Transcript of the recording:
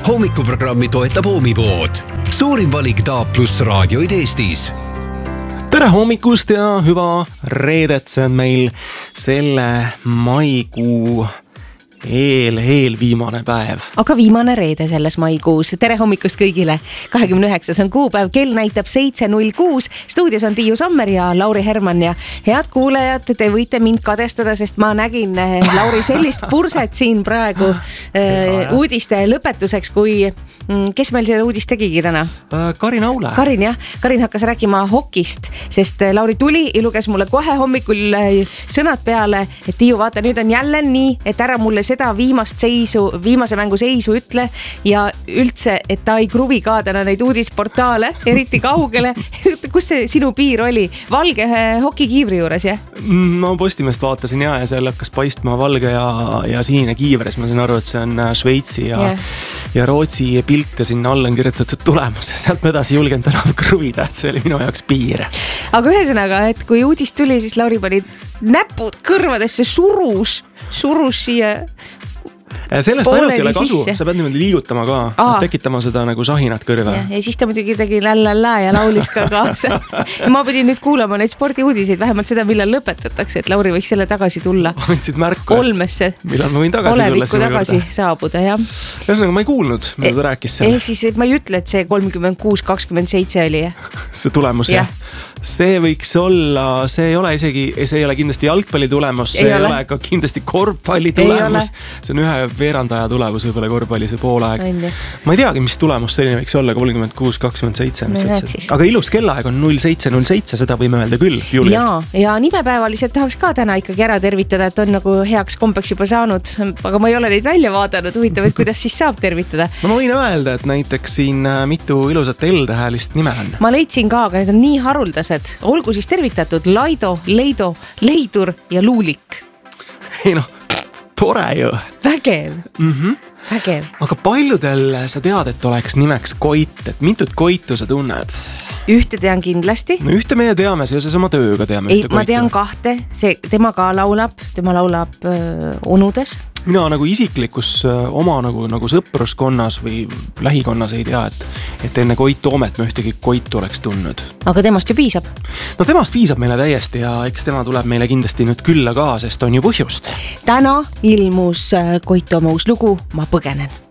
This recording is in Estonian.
Hommikuprogrammi toetab Oomipood. Suurim valik Taap pluss raadioid Eestis. Tere hommikust ja hüva reedet, see on meil selle maikuu eelviimane päev. Aga viimane reede selles maikuus. Tere hommikust kõigile. 29. on kuupäev, kell näitab 7.06. Stuudios on Tiiu Sommer ja Lauri Herman ja head kuulajad, te võite mind kadestada, sest ma nägin Lauri sellist purset siin praegu uudiste lõpetuseks, kui kes meil selle uudist tegigi täna? Karin Aule. Karin, jah. Karin hakkas rääkima hokist, sest Lauri tuli ja luges mulle kohe hommikul sõnad peale, et Tiiu, vaata, nüüd on jälle nii, et ära mulle seda viimase mängu seisu ütle ja üldse, et ta ei kruvi ka täna neid uudisportaale, eriti kaugele. Kus see sinu piir oli? Valge hokikiivri juures, jah? No Postimest vaatasin ja seal hakkas paistma valge ja sinine kiivres. Ma sain aru, et see on Šveitsi ja Rootsi pilt ja sinna alla on kirjutatud tulemus. Sealt me edasi julgenud enam kruvida, et see oli minu jaoks piir. Aga ühesõnaga, et kui uudist tuli, siis Lauri pani näpud kõrvadesse, surus siia sellest ainult ei ole kasu, sa pead niimoodi liigutama ka, tekitama seda nagu sahinat kõrva. Ja siis ta muidugi tegi lällallä ja laulis ka kaasa. Ja ma pidin nüüd kuulama neid spordiuudiseid, vähemalt seda, millal lõpetatakse, et Lauri võiks selle tagasi tulla. Andsid märku, Olmesse. Millal ma võin tagasi tulla olevikku tagasi saabuda, jah. Ühesõnaga, ma ei kuulnud, mida ta rääkis seal. Ehk siis, et ma ei ütle, et see 36-27 oli, jah? See tulemus, jah. See võiks olla, see ei ole kindlasti jalgpalli tulemus, see ei ole ka kindlasti korvpalli tulemus. See on ühe veerandaja tulemus võib-olla korvpallis või poolaeg. Ma ei teagi, mis tulemus selline võiks olla, 36-27. Aga ilus kellaaeg on 07.07, seda võime öelda küll. Ja nimepäevaliselt tahaks ka täna ikkagi ära tervitada, et on nagu heaks kombeks juba saanud, aga ma ei ole neid välja vaadanud, huvitav, et kuidas siis saab tervitada. No ma võin öelda, et näiteks siin mitu ilusat L-tähelist nime on. Ma leidsin ka, aga need on nii haruldased. Olgu siis tervitatud Laido, Leido, Leidur ja Luulik. Ei noh, tore ju. Vägev. Vägev. Aga paljudel sa tead, et oleks nimeks Koit, et mitut Koitu sa tunned? Ühte tean kindlasti. No ühte meie teame, seoses oma tööga teame ühte Koitu. Ma tean kahte, tema ka laulab, tema laulab Unudes. Mina nagu isiklikus oma nagu sõpruskonnas või lähikonnas ei tea, et enne Koit Toomet me ühtegi Koitu oleks tundnud. Aga temast ju piisab. No temast piisab meile täiesti ja eks tema tuleb meile kindlasti nüüd külla ka, sest on ju põhjust. Täna ilmus Koit Toome uus lugu Ma põgenen.